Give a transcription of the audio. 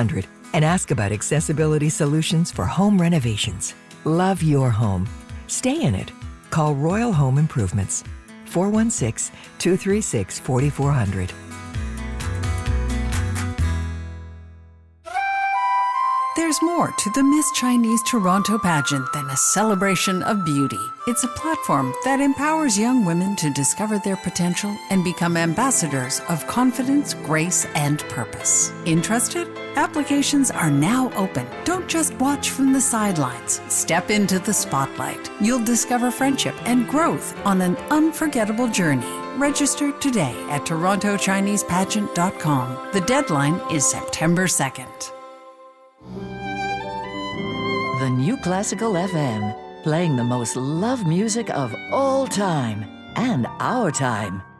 800 and ask about accessibility solutions for home renovations. Love your home. Stay in it. Call Royal Home Improvements. 416-236-4400. There's more to the Miss Chinese Toronto pageant than a celebration of beauty. It's a platform that empowers young women to discover their potential and become ambassadors of confidence, grace, and purpose. Interested? Applications are now open. Don't just watch from the sidelines. Step into the spotlight. You'll discover friendship and growth on an unforgettable journey. Register today at TorontoChinesePageant.com. The deadline is September 2nd. The New Classical FM, playing the most loved music of all time and our time.